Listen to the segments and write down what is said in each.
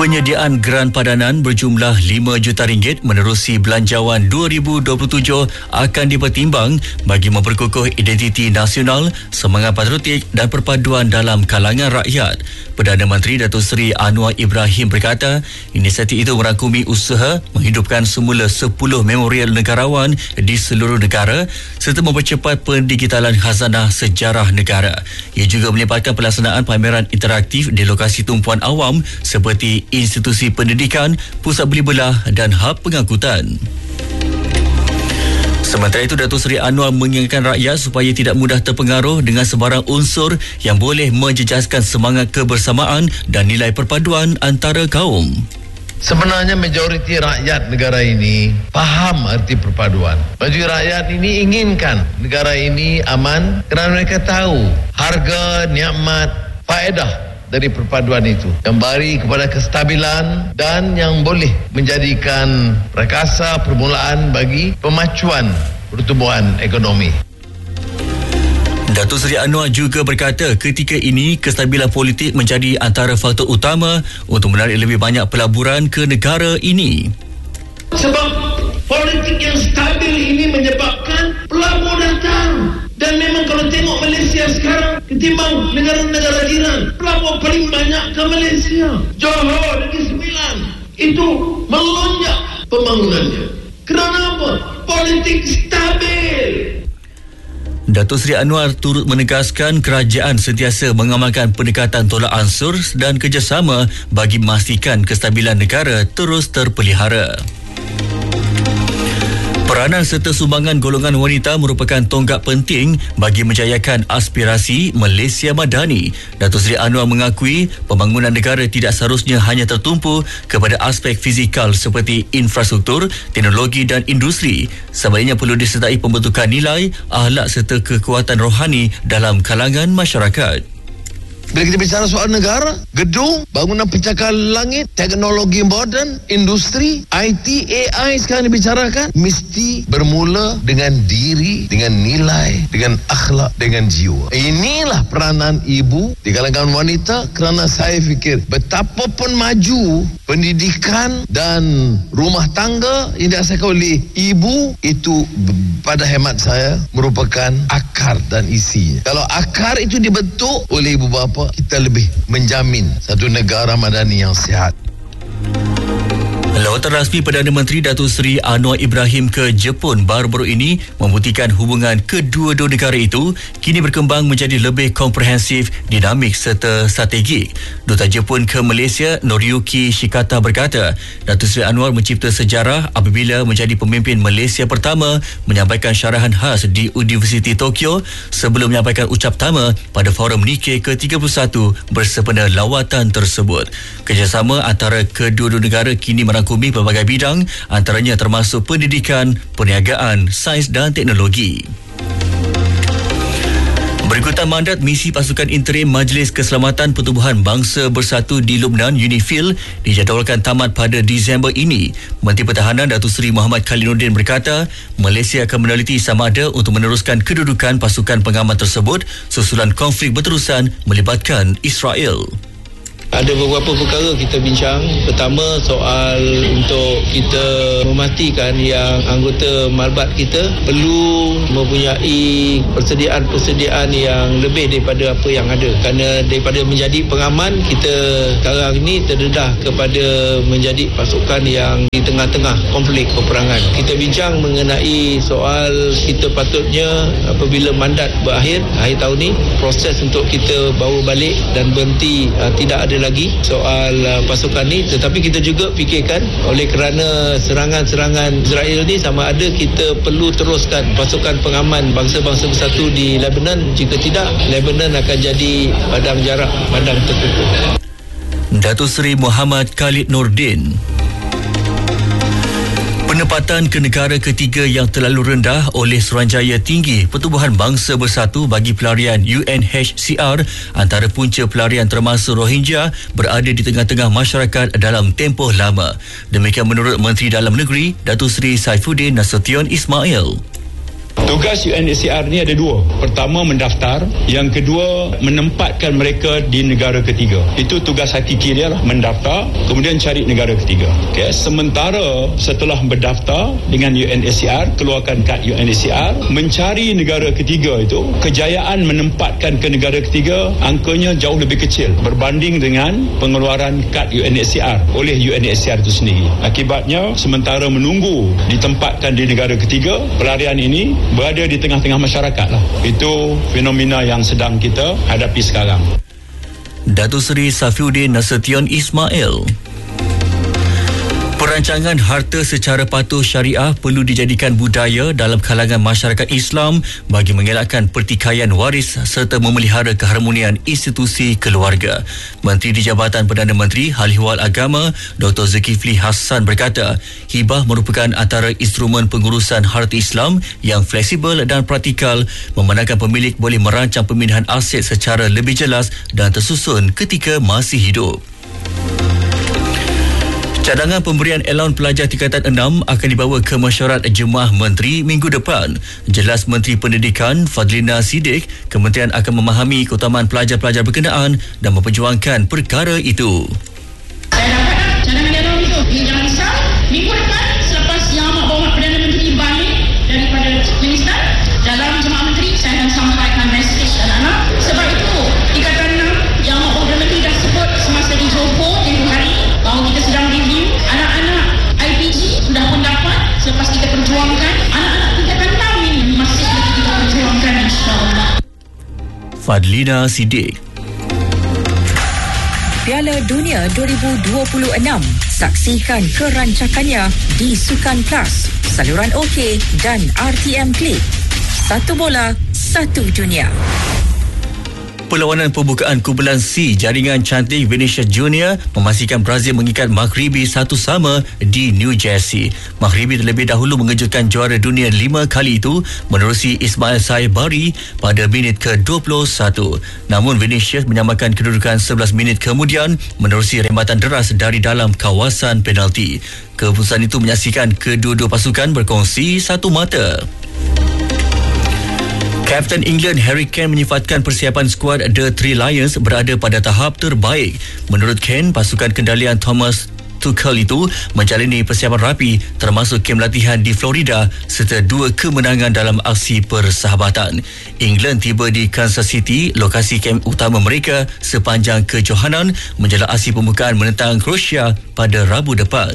Penyediaan geran padanan berjumlah RM5 juta menerusi Belanjawan 2027 akan dipertimbang bagi memperkukuh identiti nasional, semangat patriotik dan perpaduan dalam kalangan rakyat. Perdana Menteri Datuk Seri Anwar Ibrahim berkata, inisiatif itu merangkumi usaha menghidupkan semula 10 memorial negarawan di seluruh negara serta mempercepat pendigitalan khazanah sejarah negara. Ia juga melibatkan pelaksanaan pameran interaktif di lokasi tumpuan awam seperti institusi pendidikan, pusat beli belah dan hub pengangkutan. Sementara itu, Datuk Seri Anwar mengingatkan rakyat supaya tidak mudah terpengaruh dengan sebarang unsur yang boleh menjejaskan semangat kebersamaan dan nilai perpaduan antara kaum. Sebenarnya majoriti rakyat negara ini faham arti perpaduan. Majoriti rakyat ini inginkan negara ini aman kerana mereka tahu harga, nikmat, faedah dari perpaduan itu yang beri kepada kestabilan dan yang boleh menjadikan prakasa permulaan bagi pemacuan pertumbuhan ekonomi. Datuk Seri Anwar juga berkata ketika ini kestabilan politik menjadi antara faktor utama untuk menarik lebih banyak pelaburan ke negara ini. Sebab politik yang stabil ini menyebabkan pelabur datang. Dan memang kalau tengok Malaysia sekarang ketimbang negara-negara jiran, pelabur paling banyak ke Malaysia. Johor Negeri Sembilan itu melonjak pembangunannya. Kerana apa? Politik stabil. Datuk Seri Anwar turut menegaskan kerajaan sentiasa mengamalkan pendekatan tolak ansur dan kerjasama bagi memastikan kestabilan negara terus terpelihara. Peranan serta sumbangan golongan wanita merupakan tonggak penting bagi menjayakan aspirasi Malaysia Madani. Datuk Seri Anwar mengakui pembangunan negara tidak seharusnya hanya tertumpu kepada aspek fizikal seperti infrastruktur, teknologi dan industri. Sebaliknya perlu disertai pembentukan nilai, akhlak serta kekuatan rohani dalam kalangan masyarakat. Bila kita bicara soal negara, gedung, bangunan pencakar langit, teknologi moden, industri, IT, AI sekarang dibicarakan, mesti bermula dengan diri, dengan nilai, dengan akhlak, dengan jiwa. Inilah peranan ibu di kalangan wanita kerana saya fikir betapapun maju pendidikan dan rumah tangga yang diasaskan oleh ibu itu pada hemat saya merupakan akar dan isinya. Kalau akar itu dibentuk oleh ibu bapa, kita lebih menjamin satu negara madani yang sihat. Lawatan rasmi Perdana Menteri Datuk Seri Anwar Ibrahim ke Jepun baru-baru ini membuktikan hubungan kedua-dua negara itu kini berkembang menjadi lebih komprehensif, dinamik serta strategik. Duta Jepun ke Malaysia, Noriyuki Shikata berkata, Datuk Seri Anwar mencipta sejarah apabila menjadi pemimpin Malaysia pertama menyampaikan syarahan khas di Universiti Tokyo sebelum menyampaikan ucap pertama pada Forum Nikkei ke-31 bersempena lawatan tersebut. Kerjasama antara kedua-dua negara kini merangkumi pelbagai bidang, antaranya termasuk pendidikan, perniagaan, sains dan teknologi. Berikutan mandat misi pasukan interim Majlis Keselamatan Pertubuhan Bangsa Bersatu di Lubnan UNIFIL dijadualkan tamat pada Disember ini. Menteri Pertahanan Datuk Seri Muhammad Khaliluddin berkata, Malaysia akan meneliti sama ada untuk meneruskan kedudukan pasukan pengaman tersebut susulan konflik berterusan melibatkan Israel. Ada beberapa perkara kita bincang. Pertama, soal untuk kita memastikan yang anggota malbat kita perlu mempunyai persediaan yang lebih daripada apa yang ada. Kerana daripada menjadi pengaman, kita sekarang ini terdedah kepada menjadi pasukan yang di tengah-tengah konflik peperangan. Kita bincang mengenai soal kita patutnya apabila mandat berakhir akhir tahun ini, proses untuk kita bawa balik dan berhenti tidak ada lagi soal pasukan ni. Tetapi kita juga fikirkan oleh kerana serangan-serangan Israel ni sama ada kita perlu teruskan pasukan pengaman bangsa-bangsa bersatu di Lebanon. Jika tidak, Lebanon akan jadi padang jarak, padang tertutup. Datuk Seri Muhammad Khalid Nordin. Penempatan ke negara ketiga yang terlalu rendah oleh Suruhanjaya Tinggi Pertubuhan Bangsa Bersatu bagi pelarian UNHCR antara punca pelarian termasuk Rohingya berada di tengah-tengah masyarakat dalam tempoh lama. Demikian menurut Menteri Dalam Negeri Datuk Seri Saifuddin Nasution Ismail. Tugas UNHCR ni ada dua. Pertama, mendaftar. Yang kedua, menempatkan mereka di negara ketiga. Itu tugas hakiki dia lah, mendaftar, kemudian cari negara ketiga. Okay. Sementara setelah berdaftar dengan UNHCR, keluarkan kad UNHCR, mencari negara ketiga itu, kejayaan menempatkan ke negara ketiga, angkanya jauh lebih kecil berbanding dengan pengeluaran kad UNHCR oleh UNHCR itu sendiri. Akibatnya, sementara menunggu ditempatkan di negara ketiga, pelarian ini berada di tengah-tengah masyarakat lah. Itu fenomena yang sedang kita hadapi sekarang. Datuk Seri Safiuddin Nasution Ismail. Perancangan harta secara patuh syariah perlu dijadikan budaya dalam kalangan masyarakat Islam bagi mengelakkan pertikaian waris serta memelihara keharmonian institusi keluarga. Menteri di Jabatan Perdana Menteri Hal Ehwal Agama Dr. Zulkifli Hassan berkata, hibah merupakan antara instrumen pengurusan harta Islam yang fleksibel dan praktikal, memandangkan pemilik boleh merancang pemindahan aset secara lebih jelas dan tersusun ketika masih hidup. Cadangan pemberian allowance pelajar tingkatan 6 akan dibawa ke mesyuarat Jemaah Menteri minggu depan. Jelas Menteri Pendidikan Fadlina Siddiq, kementerian akan memahami keutamaan pelajar-pelajar berkenaan dan memperjuangkan perkara itu. Saya dapat cadangan allowance itu. Jangan risau, minggu depan selepas Yang Amat Berhormat Perdana Menteri balik daripada minister, dalam Jemaah Menteri saya akan sampaikan mesej anak-anak. Sebab itu tingkatan 6 Yang Amat Berhormat Perdana Menteri dah sebut semasa di Johor tempoh hari bahawa kita sedang review anak-anak IPG sudah pun dapat. Selepas kita perjuangkan, anak-anak tingkatan 6 ini masih lagi kita perjuangkan, insyaAllah. Fadlina Siddiq. Piala Dunia 2026. Saksikan kerancakannya di Sukan Plus, saluran OK dan RTM Klik. Satu bola, satu dunia. Perlawanan pembukaan kumpulan C jaringan cantik Vinicius Junior memastikan Brazil mengikat Maghribi 1-1 di New Jersey. Maghribi terlebih dahulu mengejutkan juara dunia 5 kali itu menerusi Ismail Saibari pada minit ke-21. Namun Vinicius menyamakan kedudukan 11 minit kemudian menerusi rembatan deras dari dalam kawasan penalti. Keputusan itu menyaksikan kedua-dua pasukan berkongsi satu mata. Kapten England Harry Kane menyifatkan persiapan skuad The Three Lions berada pada tahap terbaik. Menurut Kane, pasukan kendalian Thomas Tuchel itu menjalani persiapan rapi termasuk kem latihan di Florida serta 2 kemenangan dalam aksi persahabatan. England tiba di Kansas City, lokasi kem utama mereka sepanjang kejohanan menjelang aksi pembukaan menentang Croatia pada Rabu depan.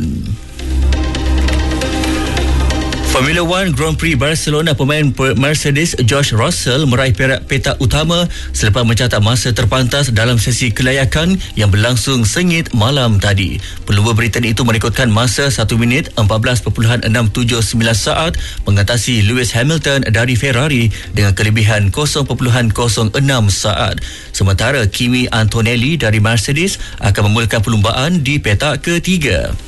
Formula One Grand Prix Barcelona, pemain Mercedes George Russell meraih perak petak utama selepas mencatat masa terpantas dalam sesi kelayakan yang berlangsung sengit malam tadi. Pelumba Britain itu merekodkan masa 1 minit 14.679 saat mengatasi Lewis Hamilton dari Ferrari dengan kelebihan 0.06 saat. Sementara Kimi Antonelli dari Mercedes akan memulakan perlumbaan di petak ketiga.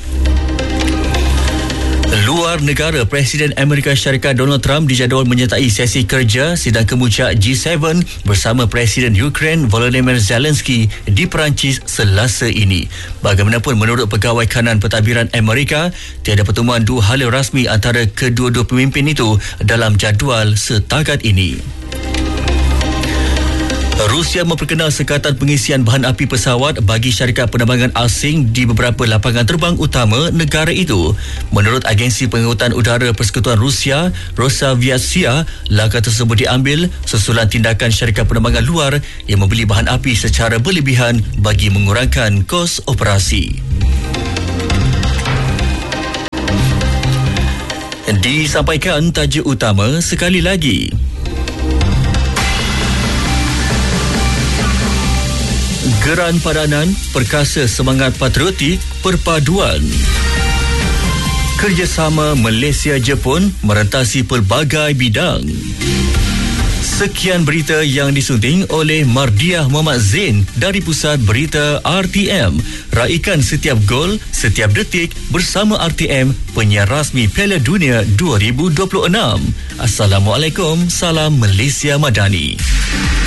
Luar negara, Presiden Amerika Syarikat Donald Trump dijadual menyertai sesi kerja sidang kemuncak G7 bersama Presiden Ukraine Volodymyr Zelensky di Perancis Selasa ini. Bagaimanapun, menurut Pegawai Kanan Pentadbiran Amerika, tiada pertemuan dua hala rasmi antara kedua-dua pemimpin itu dalam jadual setakat ini. Rusia memperkenal sekatan pengisian bahan api pesawat bagi syarikat penerbangan asing di beberapa lapangan terbang utama negara itu. Menurut Agensi Pengangkutan Udara Persekutuan Rusia, Rosaviatsia, langkah tersebut diambil susulan tindakan syarikat penerbangan luar yang membeli bahan api secara berlebihan bagi mengurangkan kos operasi. Disampaikan tajuk utama sekali lagi. Geran padanan, perkasa semangat patriotik, perpaduan. Kerjasama Malaysia-Jepun merentasi pelbagai bidang. Sekian berita yang disunting oleh Mardiah Muhammad Zain dari Pusat Berita RTM. Raikan setiap gol, setiap detik bersama RTM, penyiar rasmi Piala Dunia 2026. Assalamualaikum, salam Malaysia Madani.